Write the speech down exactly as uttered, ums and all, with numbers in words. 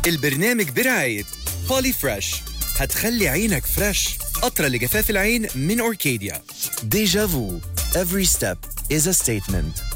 البرنامج برعاية بولي فريش، هتخلي عينك فريش. قطرة لجفاف العين من أوركيديا. ديجا فو. Every step is a statement.